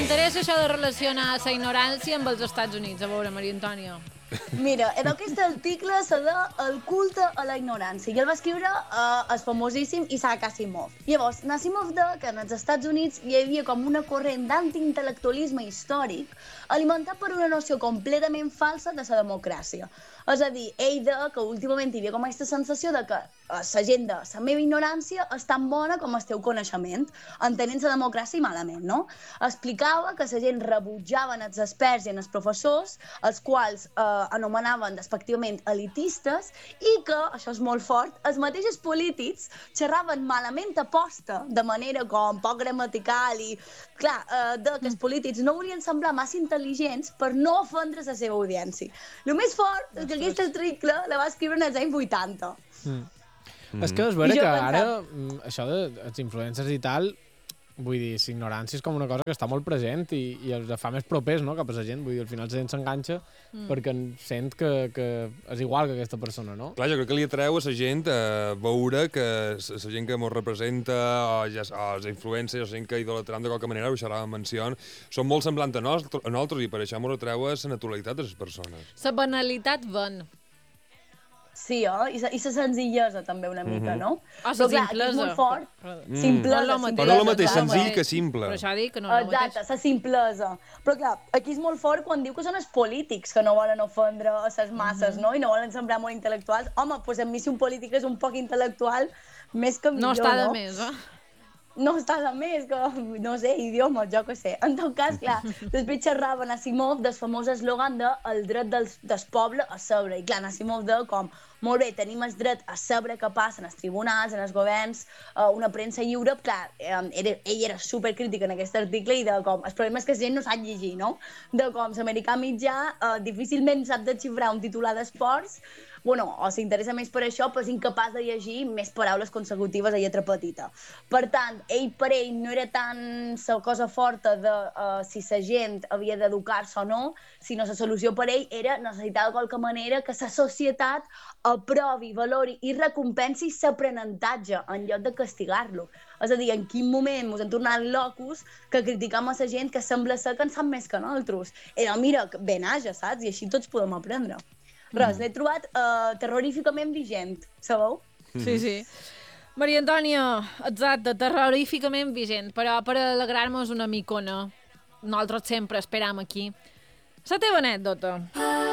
M'interessa això de relacionar la ignorància amb els Estats Units. A veure, Maria Antònia. Mira, en aquest article se de el culte a la ignorància i el va escriure el famosíssim Isaac Asimov. Llavors, Asimov deia que en els Estats Units hi havia com una corrent d'antiintel·lectualisme històric alimentat per una noció completament falsa de la democràcia. És a dir, ell deia que últimament hi havia com aquesta sensació de que la gent de la meva ignorància és tan bona com el teu coneixement, entenent la democràcia malament, no? Explicava que la gent rebutjaven els experts i els professors, els quals anomenaven despectivament elitistes, i que, això és molt fort, els mateixos polítics xerraven malament aposta, de manera com poc gramatical i, clar, que els polítics no volien semblar massa intel·ligents per no ofendre la seva audiència. El més fort és que aquest article la va escriure en els anys 80. És que és vera que ara, això dels influencers i tal, vull dir, l'ignorància és com una cosa que està molt present i els fa més propers, no?, cap a la gent. Vull dir, al final la gent s'enganxa perquè sent que és igual que aquesta persona, no? Clar, jo crec que li atreu a la gent a veure que la gent que ens representa, o els influencers, o la gent que idolatram de qualque manera, ho xerràvem menció, són molt semblants a nosaltres i per això ens atreu a la naturalitat de les persones. La banalitat ven. Sí, I la senzillesa també una mica, no? La Però clar, aquí és molt fort. Simplesa. Però no el mateix senzill que simple. Però això dic que no és el mateix. Exacte, la simplesa. Però clar, aquí és molt fort quan diu que són els polítics que no volen ofendre a les masses, no? I no volen semblar molt intel·lectuals. Home, doncs a mi si un polític és un poc intel·lectual, més que millor, no? No està de més, No està de més, que, no sé, idiomes, jo què sé. En tot cas, clar, després xerraven Asimov del famós eslògan de el dret del poble a saber. I clar, Asimov deia com, molt bé, tenim el dret a saber què passa en els tribunals, en els governs, una premsa lliure. Clar, ell era supercrític en aquest article i de com, el problema és que la gent no sap llegir, no? De com l'americà mitjà difícilment sap desxifrar un titular d'esports, o s'interessa més per això, però és incapaç de llegir més paraules consecutives a lletra petita. Per tant, per ell no era tant la cosa forta de si la gent havia d'educar-se o no, sinó la solució per ell era necessitar de qualque manera que la societat aprovi, valori i recompensi l'aprenentatge en lloc de castigar-lo. És a dir, en quin moment ens hem tornat locos que criticam a la gent que sembla ser que en sap més que nosaltres. Era, mira, ben haja, saps? I així tots podem aprendre. Res, l'he trobat terroríficament vigent, sabeu? Sí. Maria Antònia, exacte, terroríficament vigent, però per alegrar-nos una micona, nosaltres sempre esperam aquí. La teva anècdota.